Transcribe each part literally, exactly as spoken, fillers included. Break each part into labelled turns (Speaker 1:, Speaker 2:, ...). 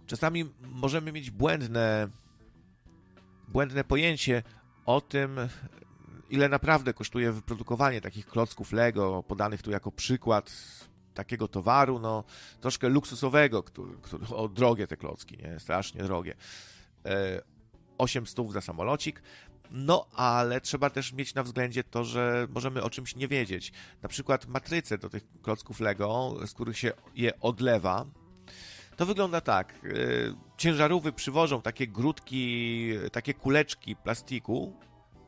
Speaker 1: czasami możemy mieć błędne, błędne pojęcie o tym, ile naprawdę kosztuje wyprodukowanie takich klocków Lego, podanych tu jako przykład takiego towaru, no troszkę luksusowego, który, który, o, drogie te klocki, nie? Strasznie drogie. E, osiem stów za samolocik. No, ale trzeba też mieć na względzie to, że możemy o czymś nie wiedzieć. Na przykład matryce do tych klocków Lego, z których się je odlewa, to wygląda tak. Ciężarówki przywożą takie grudki, takie kuleczki plastiku.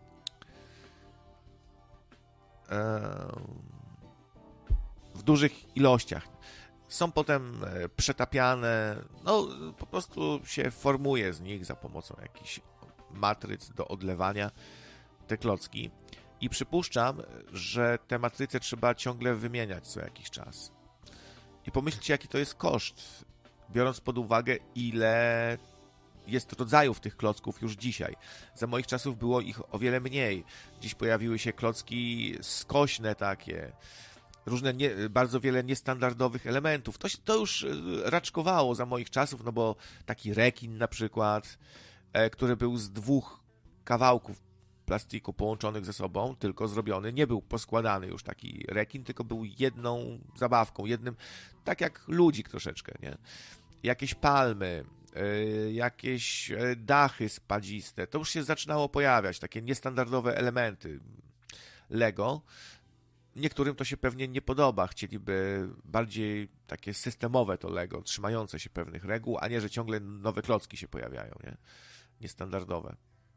Speaker 1: W dużych ilościach. Są potem przetapiane, no po prostu się formuje z nich za pomocą jakichś matryc do odlewania te klocki. I przypuszczam, że te matryce trzeba ciągle wymieniać co jakiś czas. I pomyślcie, jaki to jest koszt, biorąc pod uwagę, ile jest rodzajów tych klocków już dzisiaj. Za moich czasów było ich o wiele mniej. Dziś pojawiły się klocki skośne takie, różne, nie, bardzo wiele niestandardowych elementów. To, się, to już raczkowało za moich czasów, no bo taki rekin na przykład, e, który był z dwóch kawałków plastiku połączonych ze sobą, tylko zrobiony, nie był poskładany już taki rekin, tylko był jedną zabawką, jednym, tak jak ludzik troszeczkę, nie? Jakieś palmy, y, jakieś dachy spadziste, to już się zaczynało pojawiać, takie niestandardowe elementy Lego. Niektórym to się pewnie nie podoba, chcieliby bardziej takie systemowe to Lego, trzymające się pewnych reguł, a nie, że ciągle nowe klocki się pojawiają, nie? Niestandardowe.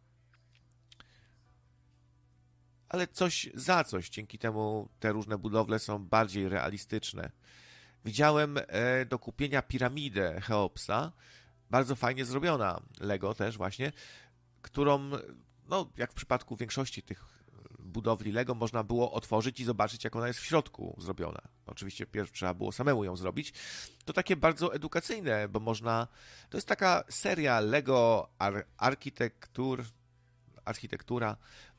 Speaker 1: Ale coś za coś. Dzięki temu te różne budowle są bardziej realistyczne. Widziałem e, do kupienia piramidę Cheopsa, bardzo fajnie zrobiona Lego też właśnie, którą, no jak w przypadku większości tych budowli Lego, można było otworzyć i zobaczyć, jak ona jest w środku zrobiona. Oczywiście pierw trzeba było samemu ją zrobić. To takie bardzo edukacyjne, bo można... To jest taka seria Lego ar- architektur, architektura,